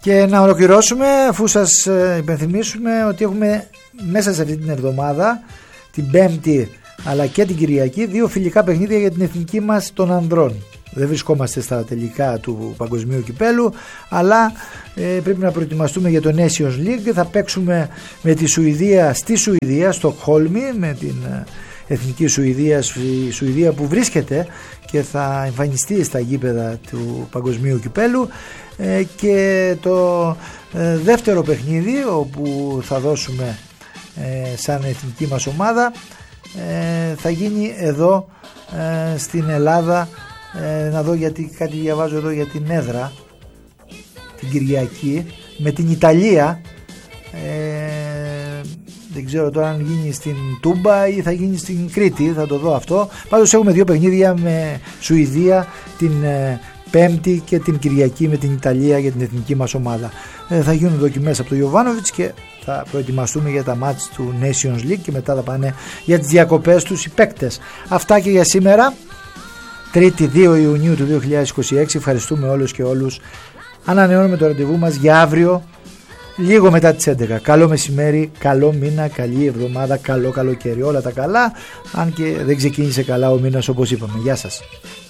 Και να ολοκληρώσουμε, αφού σας υπενθυμίσουμε ότι έχουμε μέσα σε αυτή την εβδομάδα, την Πέμπτη αλλά και την Κυριακή, 2 φιλικά παιχνίδια για την εθνική μας των ανδρών. Δεν βρισκόμαστε στα τελικά του παγκοσμίου κυπέλου, αλλά πρέπει να προετοιμαστούμε για το Nations League. Θα παίξουμε με τη Σουηδία στη Σουηδία, στο Χόλμη, με την εθνική Σουηδία, η Σουηδία που βρίσκεται και θα εμφανιστεί στα γήπεδα του παγκοσμίου κυπέλου, και το δεύτερο παιχνίδι όπου θα δώσουμε σαν εθνική μας ομάδα θα γίνει εδώ στην Ελλάδα. Να δω, γιατί κάτι διαβάζω εδώ για την έδρα, την Κυριακή με την Ιταλία. Δεν ξέρω τώρα αν γίνει στην Τούμπα ή θα γίνει στην Κρήτη, θα το δω αυτό. Πάντως έχουμε 2 παιχνίδια με Σουηδία την Πέμπτη και την Κυριακή με την Ιταλία για την εθνική μας ομάδα. Θα γίνουν δοκιμές από τον Γιοβάνοβιτς και θα προετοιμαστούμε για τα μάτς του Nations League και μετά θα πάνε για τις διακοπές τους οι παίκτες. Αυτά και για σήμερα, 3η 2 Ιουνίου του 2026. Ευχαριστούμε όλους και όλους. Ανανεώνουμε το ραντεβού μας για αύριο λίγο μετά τις 11. Καλό μεσημέρι, καλό μήνα, καλή εβδομάδα, καλό καλοκαίρι, όλα τα καλά, αν και δεν ξεκίνησε καλά ο μήνας όπως είπαμε. Γεια σας.